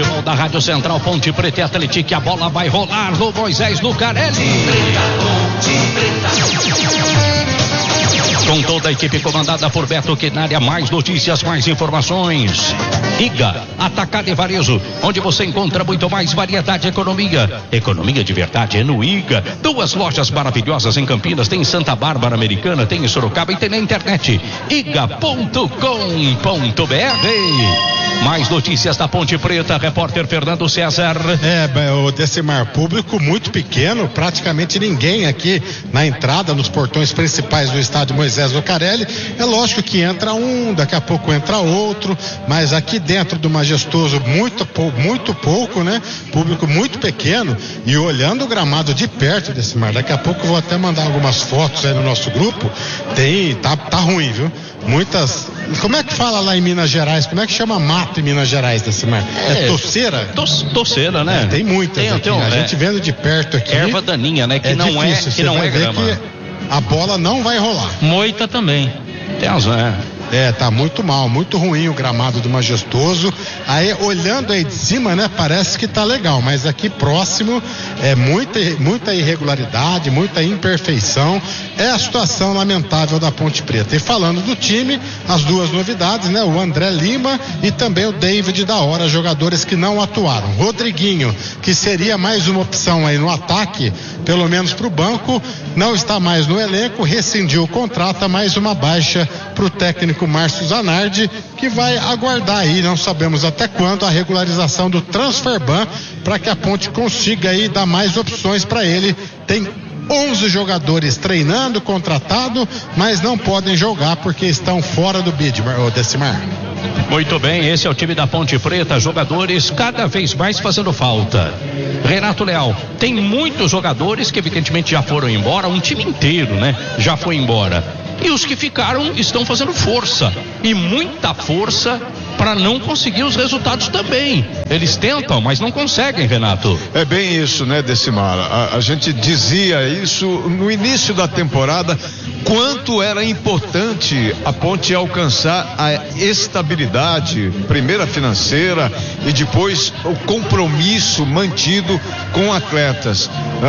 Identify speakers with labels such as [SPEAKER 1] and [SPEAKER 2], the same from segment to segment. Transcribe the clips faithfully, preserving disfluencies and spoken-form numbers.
[SPEAKER 1] futebol da Rádio Central Ponte Preta e Atlético. A bola vai rolar no Moisés Lucarelli. Com toda a equipe comandada por Beto Quinalha, mais notícias, mais informações. Iga, Atacado e Varejo, onde você encontra muito mais variedade e economia. Economia de verdade é no Iga. Duas lojas maravilhosas em Campinas, tem em Santa Bárbara Americana, tem em Sorocaba e tem na internet. iga ponto com ponto br. Mais notícias da Ponte Preta, repórter Fernando César.
[SPEAKER 2] É, o Decimar, público muito pequeno, praticamente ninguém aqui na entrada, nos portões principais do estádio Moisés Lucarelli. É lógico que entra um, daqui a pouco entra outro, mas aqui dentro do Majestoso muito, muito pouco, né? Público muito pequeno, e olhando o gramado de perto, Decimar, daqui a pouco eu vou até mandar algumas fotos aí no nosso grupo. Tem, tá, tá ruim, viu? Muitas, como é que fala lá em Minas Gerais? Como é que chama mato em Minas Gerais, Decimar? É, é toceira?
[SPEAKER 1] To, toceira, né?
[SPEAKER 2] É, tem muitas
[SPEAKER 1] tem,
[SPEAKER 2] aqui,
[SPEAKER 1] tem um,
[SPEAKER 2] a
[SPEAKER 1] é,
[SPEAKER 2] gente vendo de perto aqui.
[SPEAKER 1] Erva daninha, né? Que
[SPEAKER 2] é
[SPEAKER 1] não
[SPEAKER 2] difícil,
[SPEAKER 1] é, que não é grama.
[SPEAKER 2] Que a bola não vai rolar.
[SPEAKER 1] Moita também. Tem razão, é.
[SPEAKER 2] É, tá muito mal, muito ruim o gramado do Majestoso. Aí, olhando aí de cima, né, parece que tá legal, mas aqui próximo é muita, muita irregularidade, muita imperfeição. É a situação lamentável da Ponte Preta. E falando do time, as duas novidades, né, o André Lima e também o David da Hora, jogadores que não atuaram. Rodriguinho, que seria mais uma opção aí no ataque, pelo menos pro banco, não está mais no elenco, rescindiu o contrato, mais uma baixa pro técnico Márcio Zanardi, que vai aguardar aí, não sabemos até quando, a regularização do Transferban, para que a Ponte consiga aí dar mais opções para ele. Tem onze jogadores treinando, contratado, mas não podem jogar porque estão fora do bid, Decimar.
[SPEAKER 1] Muito bem, esse é o time da Ponte Preta, jogadores cada vez mais fazendo falta. Renato Leal, tem muitos jogadores que evidentemente já foram embora, um time inteiro, né? Já foi embora. E os que ficaram estão fazendo força, e muita força, para não conseguir os resultados também. Eles tentam, mas não conseguem, Renato.
[SPEAKER 3] É bem isso, né, Decimar? A, a gente dizia isso no início da temporada, quanto era importante a Ponte alcançar a estabilidade, primeiro a financeira e depois o compromisso mantido com atletas.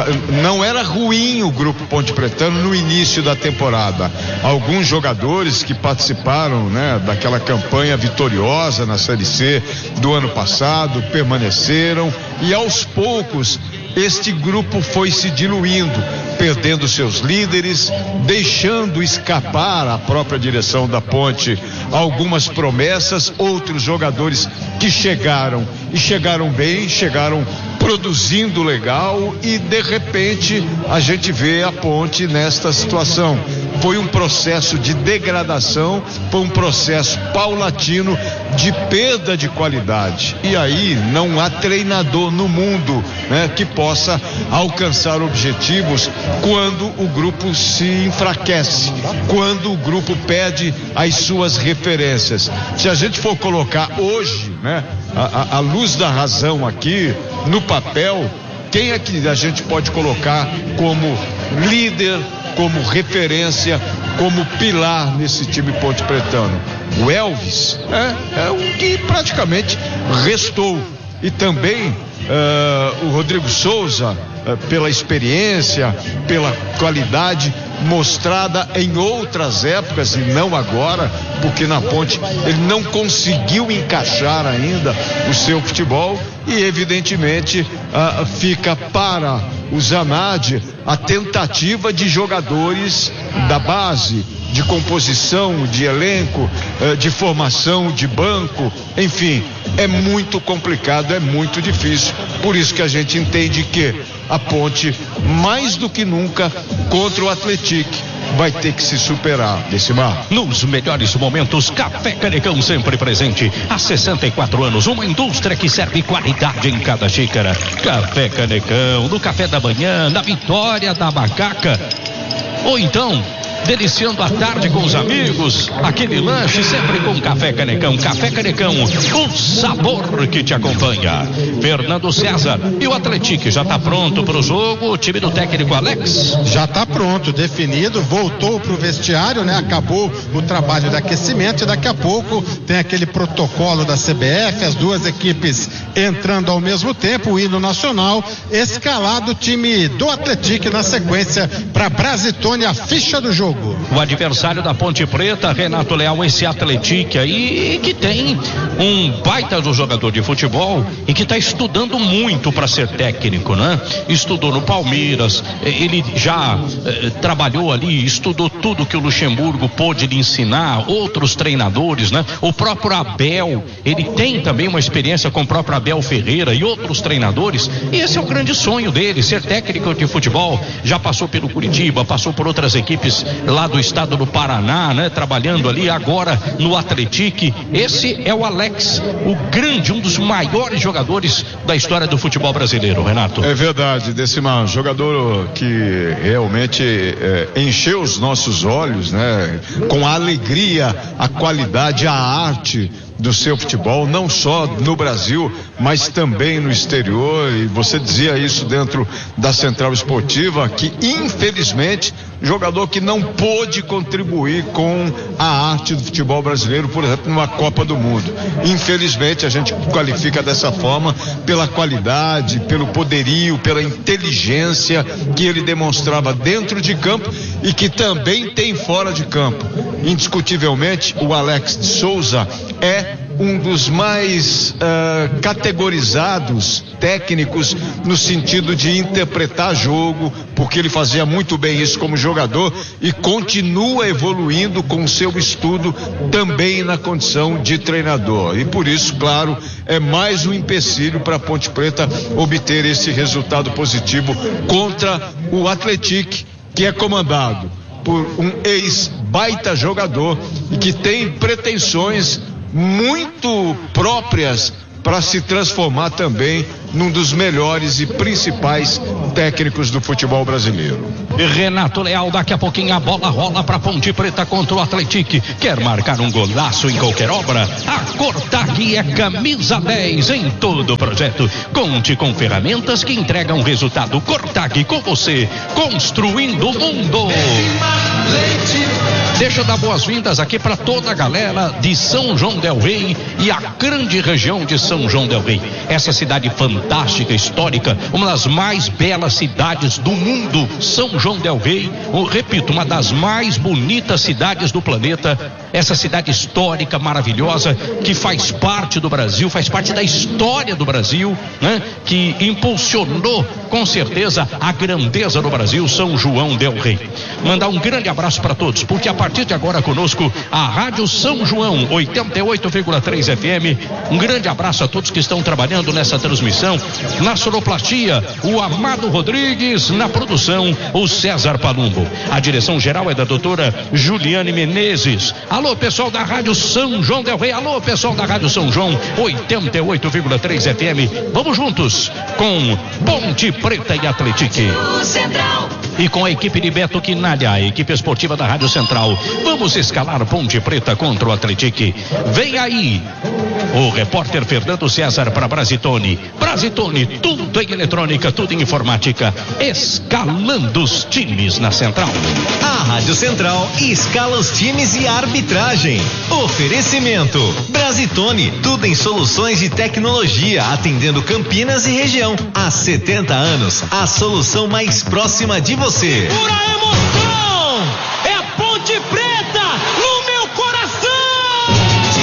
[SPEAKER 3] Não era ruim o grupo Ponte Pretano no início da temporada. Alguns jogadores que participaram, né, daquela campanha vitoriosa na Série C do ano passado permaneceram, e aos poucos este grupo foi se diluindo, perdendo seus líderes, deixando escapar a própria direção da Ponte algumas promessas, outros jogadores que chegaram e chegaram bem, chegaram produzindo legal, e de repente a gente vê a Ponte nesta situação. Foi um processo de degradação, foi um processo paulatino de perda de qualidade, e aí não há treinador no mundo, né, que possa alcançar objetivos quando o grupo se enfraquece, quando o grupo perde as suas referências. Se a gente for colocar hoje, né, a, a, a luz da razão aqui no papel, quem é que a gente pode colocar como líder, como referência, como pilar nesse time Ponte Pretano? O Elvis é, é o que praticamente restou, e também uh, o Rodrigo Souza, uh, pela experiência, pela qualidade mostrada em outras épocas e não agora, porque na Ponte ele não conseguiu encaixar ainda o seu futebol, e evidentemente uh, fica para o Zanardi a tentativa de jogadores da base, de composição, de elenco, uh, de formação, de banco, enfim, é muito complicado, é muito difícil. Por isso que a gente entende que a Ponte, mais do que nunca, contra o Atlético, vai ter que se superar, Decimar.
[SPEAKER 1] Nos melhores momentos, Café Canecão sempre presente. Há sessenta e quatro anos, uma indústria que serve qualidade em cada xícara. Café Canecão, no café da manhã, na vitória da macaca. Ou então, deliciando a tarde com os amigos, aquele lanche sempre com Café Canecão. Café Canecão, o sabor que te acompanha. Fernando César, e o Atlético já está pronto para o jogo? O time do técnico Alex?
[SPEAKER 2] Já está pronto, definido, voltou para o vestiário, né? Acabou o trabalho de aquecimento e daqui a pouco tem aquele protocolo da C B F, as duas equipes entrando ao mesmo tempo, o hino nacional, escalado o time do Atlético na sequência para Brasitone, a ficha do jogo.
[SPEAKER 1] O adversário da Ponte Preta, Renato Leal, esse Atlético aí que tem um baita do jogador de futebol e que está estudando muito para ser técnico, né? Estudou no Palmeiras, ele já eh, trabalhou ali, estudou tudo que o Luxemburgo pôde lhe ensinar, outros treinadores, né? O próprio Abel, ele tem também uma experiência com o próprio Abel Ferreira e outros treinadores, e esse é o grande sonho dele, ser técnico de futebol. Já passou pelo Curitiba, passou por outras equipes lá do estado do Paraná, né? Trabalhando ali agora no Atlético. Esse é o Alex, o grande, um dos maiores jogadores da história do futebol brasileiro, Renato.
[SPEAKER 3] É verdade, Decimar, jogador que realmente é, encheu os nossos olhos, né? Com a alegria, a qualidade, a arte do seu futebol, não só no Brasil, mas também no exterior, e você dizia isso dentro da Central Esportiva, que infelizmente, jogador que não pôde contribuir com a arte do futebol brasileiro, por exemplo, numa Copa do Mundo. Infelizmente, a gente qualifica dessa forma pela qualidade, pelo poderio, pela inteligência que ele demonstrava dentro de campo e que também tem fora de campo. Indiscutivelmente, o Alex de Souza é um dos mais uh, categorizados técnicos no sentido de interpretar jogo, porque ele fazia muito bem isso como jogador e continua evoluindo com o seu estudo também na condição de treinador. E por isso, claro, é mais um empecilho para a Ponte Preta obter esse resultado positivo contra o Atlético, que é comandado por um ex-baita jogador e que tem pretensões muito próprias para se transformar também num dos melhores e principais técnicos do futebol brasileiro.
[SPEAKER 1] Renato Leal, daqui a pouquinho a bola rola para Ponte Preta contra o Atlético. Quer marcar um golaço em qualquer obra? A Cortag é camisa dez em todo o projeto. Conte com ferramentas que entregam resultado. Cortag com você, construindo o mundo. Deixa eu dar boas-vindas aqui para toda a galera de São João del Rei e a grande região de São João del Rei. Essa cidade fantástica, histórica, uma das mais belas cidades do mundo, São João del Rei. Eu repito, uma das mais bonitas cidades do planeta. Essa cidade histórica, maravilhosa, que faz parte do Brasil, faz parte da história do Brasil, né? Que impulsionou, com certeza, a grandeza do Brasil, São João del Rei. Mandar um grande abraço para todos, porque a partir de agora conosco, a Rádio São João, oitenta e oito vírgula três F M. Um grande abraço a todos que estão trabalhando nessa transmissão. Na sonoplastia, o Amado Rodrigues, na produção, o César Palumbo. A direção geral é da doutora Juliane Menezes. Alô, pessoal da Rádio São João del Rei. Alô, pessoal da Rádio São João, oitenta e oito vírgula três F M. Vamos juntos com Ponte Preta e Atlético. E com a equipe de Beto Quinalha, a equipe esportiva da Rádio Central. Vamos escalar Ponte Preta contra o Atlético. Vem aí o repórter Fernando César para Brasitone. Brasitone, tudo em eletrônica, tudo em informática. Escalando os times na Central.
[SPEAKER 4] A Rádio Central escala os times e a arbitragem. Oferecimento Brasitone, tudo em soluções de tecnologia, atendendo Campinas e região. Há setenta anos, a solução mais próxima de você.
[SPEAKER 5] Pura emoção! É a Ponte Preta no meu coração!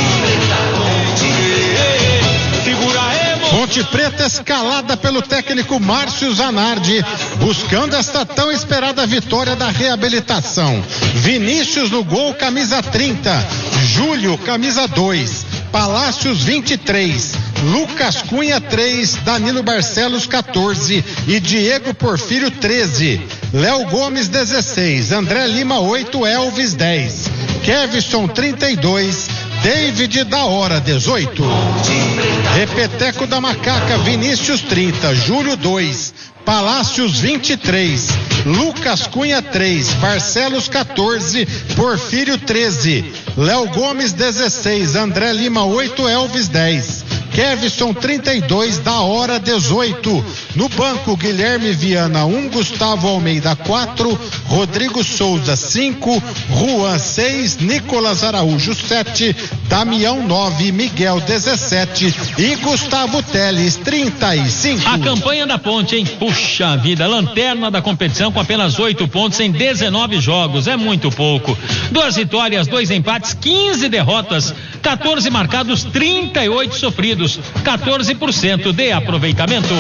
[SPEAKER 5] Segura a emoção!
[SPEAKER 2] Ponte Preta escalada pelo técnico Márcio Zanardi, buscando esta tão esperada vitória da reabilitação. Vinícius no gol, camisa trinta. Júlio, camisa dois. Palácios, vinte e três. Lucas Cunha, três. Danilo Barcelos, quatorze. E Diego Porfírio, treze. Léo Gomes, dezesseis. André Lima, oito. Elvis, dez. Kevson, trinta e dois. David da Hora, dezoito. Repeteco da Macaca, Vinícius, trinta. Júlio, dois. Palácios vinte e três, Lucas Cunha três, Barcelos quatorze, Porfírio treze, Léo Gomes dezesseis, André Lima oito, Elvis dez, Kevson trinta e dois, da hora dezoito. No banco, Guilherme Viana um, Gustavo Almeida quatro, Rodrigo Souza cinco, Juan seis, Nicolas Araújo sete, Damião nove, Miguel dezessete e Gustavo Teles trinta e cinco.
[SPEAKER 5] A campanha da Ponte, hein? Puxa vida, lanterna da competição com apenas oito pontos em dezenove jogos, é muito pouco. Duas vitórias, dois empates, quinze derrotas, quatorze marcados, trinta e oito sofridos, quatorze por cento de aproveitamento.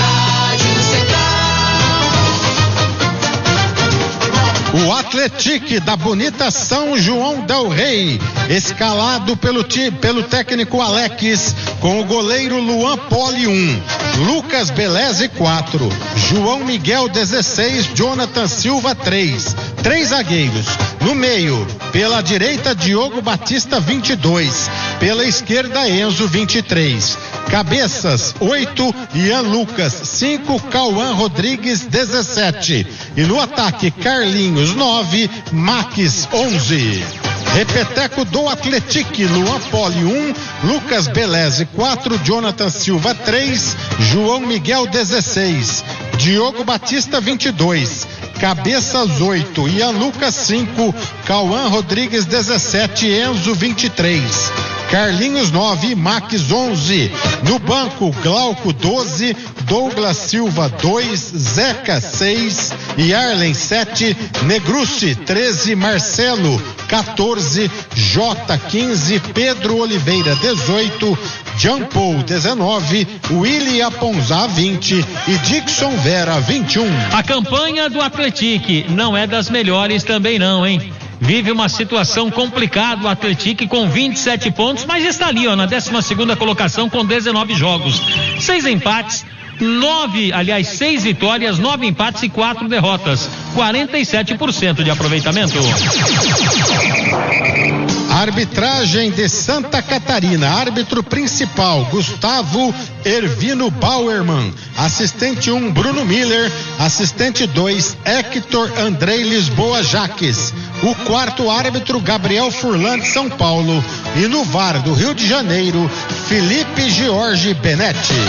[SPEAKER 2] O Atlético da bonita São João del Rei, escalado pelo, ti, pelo técnico Alex, com o goleiro Luan Poli um, Lucas Beleze quatro, João Miguel dezesseis, Jonathan Silva três, três zagueiros. No meio, pela direita, Diogo Batista vinte e dois, pela esquerda, Enzo vinte e três. Cabeças oito, Ian Lucas cinco, Cauã Rodrigues dezessete. E no ataque, Carlinhos nove, Max onze. Repeteco do Atlético, Luan Poli um, Lucas Beleze quatro, Jonathan Silva três, João Miguel dezesseis, Diogo Batista vinte e dois, Cabeças oito, Ian Lucas cinco, Cauã Rodrigues dezessete, Enzo vinte e três, Carlinhos nove, Max onze. No banco, Glauco doze, Douglas Silva dois, Zeca seis, Yarlen sete, Negrucci treze, Marcelo quatorze, J quinze, Pedro Oliveira dezoito, Jean Paul dezenove, Willy Aponzá vinte e Dixon Vera vinte e um.
[SPEAKER 5] A campanha do Atlético não é das melhores também não, hein? Vive uma situação complicada o Atlético com vinte e sete pontos, mas está ali, ó, na décima segunda colocação com dezenove jogos, seis empates, nove, aliás, seis vitórias, nove empates e quatro derrotas, quarenta e sete por cento de aproveitamento.
[SPEAKER 2] Arbitragem de Santa Catarina, árbitro principal Gustavo Ervino Bauerman, assistente um Bruno Miller, assistente dois Hector Andrei Lisboa Jaques, o quarto árbitro Gabriel Furlan de São Paulo e no V A R do Rio de Janeiro, Felipe Jorge Benetti.